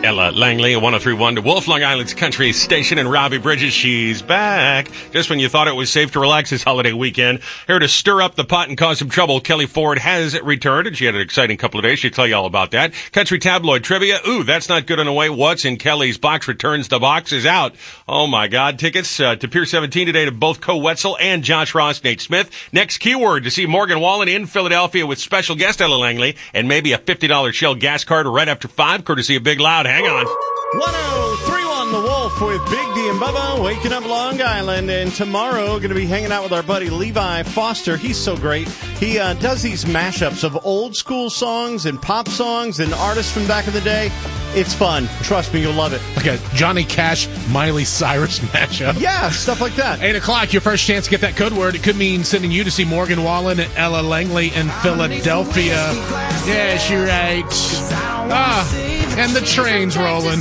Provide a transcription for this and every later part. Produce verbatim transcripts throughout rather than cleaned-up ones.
Ella Langley, a one oh three point one to Wolf, Long Island's country station, and Robbie Bridges, she's back. Just when you thought it was safe to relax this holiday weekend, here to stir up the pot and cause some trouble, Kelly Ford has returned, and she had an exciting couple of days. She'll tell you all about that. Country tabloid trivia. Ooh, that's not good in a way. What's in Kelly's box? Returns the box is out. Oh, my God. Tickets uh, to Pier seventeen today to both Co Wetzel and Josh Ross, Nate Smith. Next keyword to see Morgan Wallen in Philadelphia with special guest Ella Langley, and maybe a fifty dollars Shell gas card right after five, courtesy of Big Loud. Hang on. one oh three point one The Wolf with Big D and Bubba, waking up Long Island. And tomorrow, going to be hanging out with our buddy Levi Foster. He's so great. He uh, does these mashups of old school songs and pop songs and artists from back in the day. It's fun. Trust me, you'll love it. Like a Johnny Cash, Miley Cyrus mashup. Yeah, stuff like that. eight o'clock, your first chance to get that code word. It could mean sending you to see Morgan Wallen and Ella Langley in Philadelphia. Yes, you're right. Ah, and the train's rolling.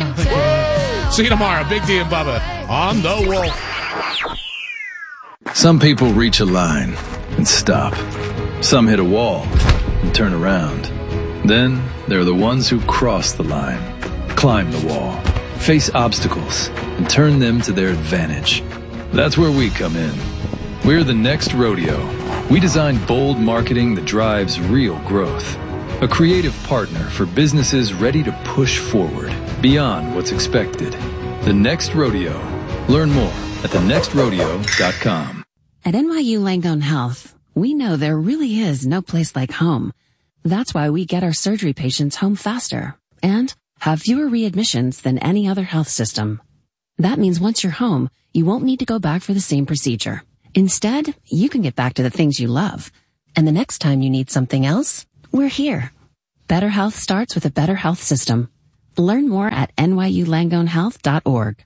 See you tomorrow. Big D and Bubba on The Wolf. Some people reach a line and stop. Some hit a wall and turn around. Then there are the ones who cross the line, climb the wall, face obstacles, and turn them to their advantage. That's where we come in. We're the Next Rodeo. We design bold marketing that drives real growth. A creative partner for businesses ready to push forward beyond what's expected. The Next Rodeo. Learn more at the next rodeo dot com. At N Y U Langone Health, we know there really is no place like home. That's why we get our surgery patients home faster and have fewer readmissions than any other health system. That means once you're home, you won't need to go back for the same procedure. Instead, you can get back to the things you love. And the next time you need something else, we're here. Better health starts with a better health system. Learn more at N Y U langone health dot org.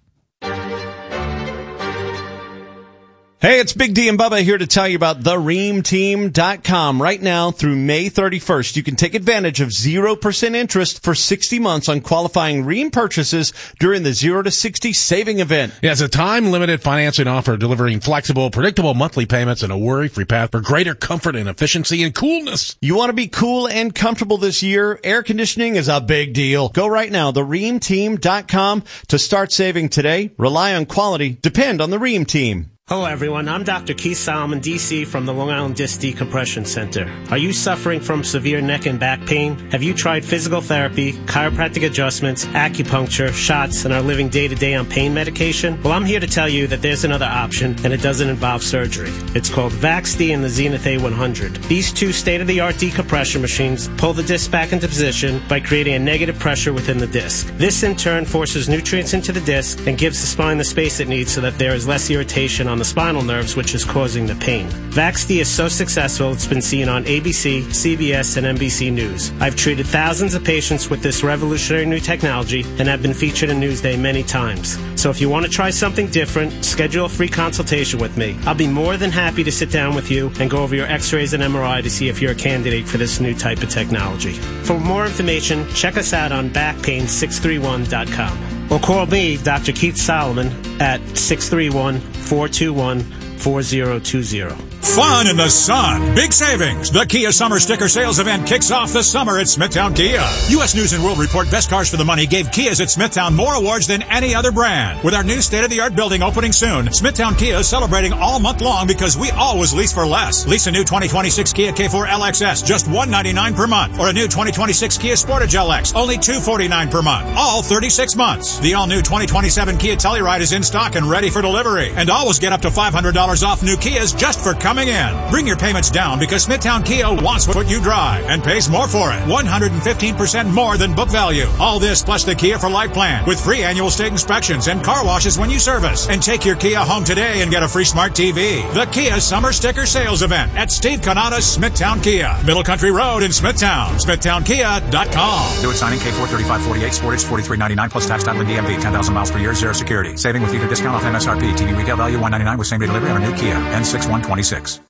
Hey, it's Big D and Bubba here to tell you about the ream team dot com. Right now through May thirty-first, you can take advantage of zero percent interest for sixty months on qualifying Ream purchases during the zero to sixty saving event. Yeah, it's a time-limited financing offer delivering flexible, predictable monthly payments and a worry-free path for greater comfort and efficiency and coolness. You want to be cool and comfortable this year? Air conditioning is a big deal. Go right now, the ream team dot com, to start saving today. Rely on quality. Depend on the Ream Team. Hello, everyone. I'm Doctor Keith Solomon, D C, from the Long Island Disc Decompression Center. Are you suffering from severe neck and back pain? Have you tried physical therapy, chiropractic adjustments, acupuncture, shots, and are living day-to-day on pain medication? Well, I'm here to tell you that there's another option, and it doesn't involve surgery. It's called VaxD and the Zenith A one hundred. These two state-of-the-art decompression machines pull the disc back into position by creating a negative pressure within the disc. This, in turn, forces nutrients into the disc and gives the spine the space it needs so that there is less irritation on the spinal nerves, which is causing the pain. VaxD is so successful, it's been seen on A B C, C B S, and N B C News. I've treated thousands of patients with this revolutionary new technology and have been featured in Newsday many times. So if you want to try something different, schedule a free consultation with me. I'll be more than happy to sit down with you and go over your x-rays and M R I to see if you're a candidate for this new type of technology. For more information, check us out on back pain six three one dot com. Or call me, Doctor Keith Solomon, at six three one, four two one, four zero two zero. Fun in the sun. Big savings. The Kia Summer Sticker Sales Event kicks off the summer at Smithtown Kia. U S News and World Report Best Cars for the Money gave Kias at Smithtown more awards than any other brand. With our new state-of-the-art building opening soon, Smithtown Kia is celebrating all month long because we always lease for less. Lease a new twenty twenty-six Kia K four L X S, just one hundred ninety-nine dollars per month. Or a new twenty twenty-six Kia Sportage L X, only two hundred forty-nine dollars per month. All thirty-six months. The all-new twenty twenty-seven Kia Telluride is in stock and ready for delivery. And always get up to five hundred dollars off new Kias just for coming in. Bring your payments down because Smithtown Kia wants what you drive and pays more for it. one hundred fifteen percent more than book value. All this plus the Kia for Life plan with free annual state inspections and car washes when you service. And take your Kia home today and get a free smart T V. The Kia Summer Sticker Sales Event at Steve Canada's Smithtown Kia, Middle Country Road in Smithtown. Smithtown Kia dot com. Do it signing K four thirty-five forty-eight, Sportage forty-three ninety-nine plus tax title and D M V, ten thousand miles per year, zero security. Saving with either discount off M S R P. T V retail value one ninety-nine with same day delivery on a new Kia. N six one twenty-six.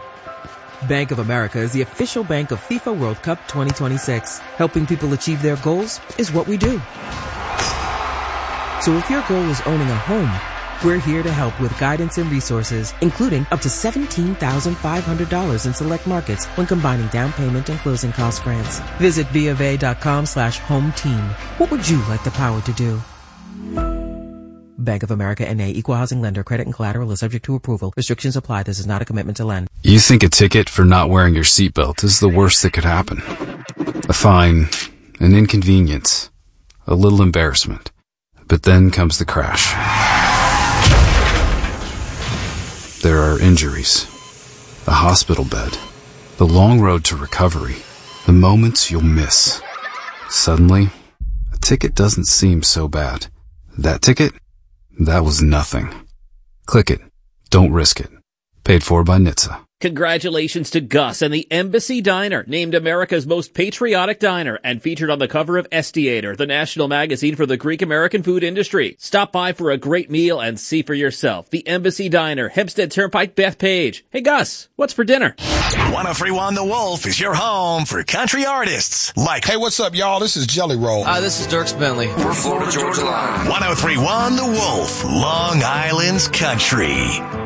Bank of America is the official bank of FIFA World Cup twenty twenty-six. Helping people achieve their goals is what we do. So if your goal is owning a home, We're here to help with guidance and resources, including up to seventeen thousand five hundred dollars in select markets when combining down payment and closing cost grants. Visit BofA.com slash home team. What would you like the power to do? Bank of America N A, Equal Housing Lender. Credit and collateral is subject to approval. Restrictions apply. This is not a commitment to lend. You think a ticket for not wearing your seatbelt is the worst that could happen. A fine, an inconvenience, a little embarrassment. But then comes the crash. There are injuries, a hospital bed, the long road to recovery, the moments you'll miss. Suddenly, a ticket doesn't seem so bad. That ticket? That was nothing. Click it. Don't risk it. Paid for by N H T S A. Congratulations to Gus and the Embassy Diner, named America's most patriotic diner and featured on the cover of Estiator, the national magazine for the Greek American food industry. Stop by for a great meal and see for yourself. The Embassy Diner, Hempstead Turnpike, Bethpage. Hey Gus, what's for dinner? one oh three point one The Wolf is your home for country artists like... Hey, what's up, y'all? This is Jelly Roll. Hi, this is Dierks Bentley. We're Florida Georgia Line. one oh three point one The Wolf, Long Island's country.